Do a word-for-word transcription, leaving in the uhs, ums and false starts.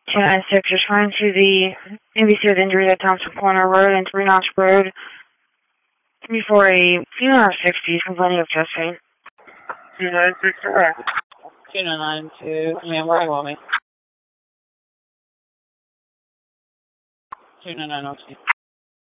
two nine six, responding to the N B C with injuries at Thompson Corner Road and Three Notch Road. Before a female of sixties complaining of chest pain. two nine six, correct. two nine nine two, ma'am, where you want me? two nine nine, okay.